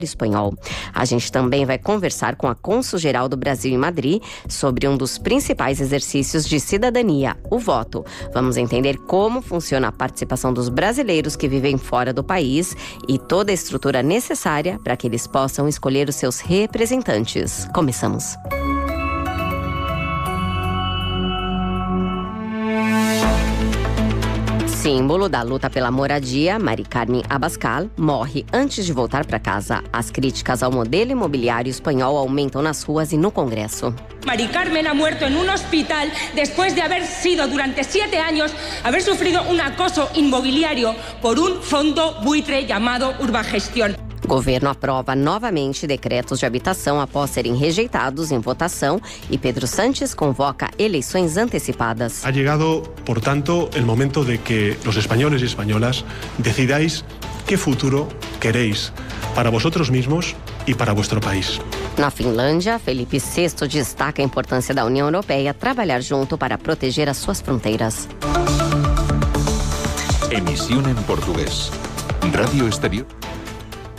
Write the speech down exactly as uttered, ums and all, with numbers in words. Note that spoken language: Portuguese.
espanhol. A gente também vai conversar com a cônsul-geral do Brasil em Madrid sobre um dos principais exercícios de cidadania, o voto. Vamos entender como funciona a participação dos brasileiros que vivem fora do país e toda a estrutura necessária para que eles possam escolher os seus representantes. Começamos. Símbolo da luta pela moradia, Mari Carmen Abascal morre antes de voltar para casa. As críticas ao modelo imobiliário espanhol aumentam nas ruas e no Congresso. Mari Carmen ha muerto en un hospital después de haber sido durante siete años, haber sufrido un acoso inmobiliario por un fondo buitre llamado Urbagestión. O governo aprova novamente decretos de habitação após serem rejeitados em votação e Pedro Sánchez convoca eleições antecipadas. Ha llegado, por tanto, el momento de que los españoles y españolas decidáis qué futuro queréis para vosotros mismos y para vuestro país. Na Finlândia, Felipe sexto destaca a importância da União Europeia trabalhar junto para proteger as suas fronteiras. Emisión en portugués. Radio Exterior.